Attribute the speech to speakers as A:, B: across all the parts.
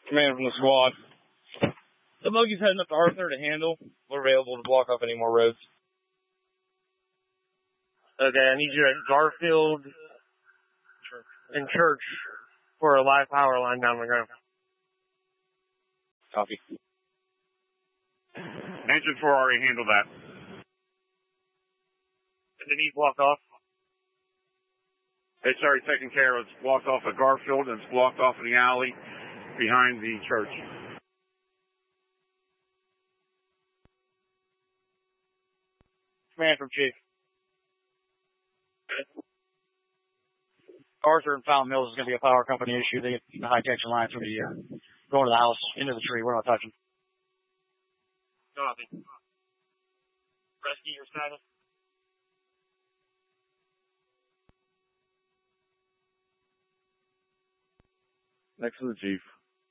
A: Command from the squad. The buggy's heading up to Arthur to handle. We're available to block off any more roads.
B: Okay, I need you at Garfield and Church for a live power line down the ground.
A: Copy.
C: Engine 4 already handled that.
B: Did he block off?
C: It's already taken care of. It's blocked off at Garfield and it's blocked off in the alley behind the church.
A: Command from Chief. Arthur and Fountain Mills is going to be a power company issue. They get the high tension line through the going to the house, into the tree. We're not touching.
B: Copy. Rescue your status.
C: Next to the chief.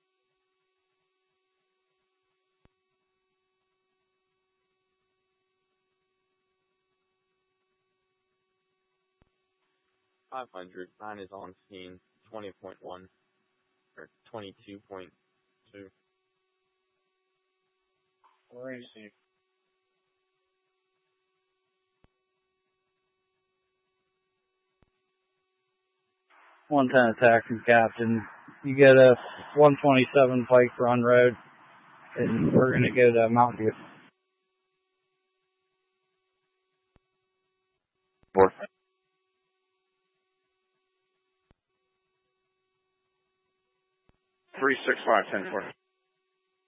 D: .500. 9 is on scene. 20.1 or 22.2.
A: Where is he? .110 attack from Captain. You get a 127 Pike Run Road, and we're going to go to Mountain View.
C: 4. Three, 6, 5, 10, 4.